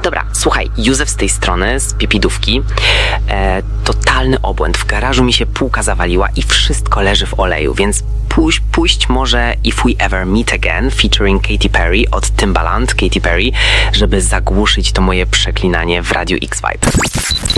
Dobra, słuchaj, Józef z tej strony, z Piepidówki. Totalny obłęd. W garażu mi się półka zawaliła i wszystko leży w oleju, więc puść może If We Ever Meet Again featuring Katy Perry od Timbaland, Katy Perry, żeby zagłuszyć to moje przeklinanie w Radiu X-Vibe.